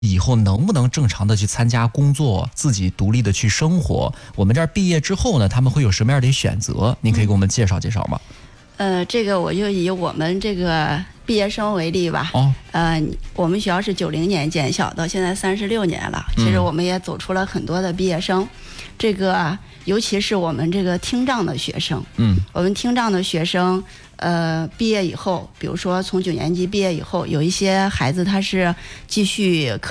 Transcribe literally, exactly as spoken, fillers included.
以后能不能正常的去参加工作，自己独立的去生活？我们这儿毕业之后呢，他们会有什么样的选择？您可以给我们介绍介绍吗？ 呃，这个我就以我们这个毕业生为例吧。 哦， 呃，我们学校是九零年建校，到现在三十六年了。其实我们也走出了很多的毕业生，嗯、这个尤其是我们这个听障的学生。 嗯， 我们听障的学生，呃，毕业以后，比如说从九年级毕业以后，有一些孩子他是继续。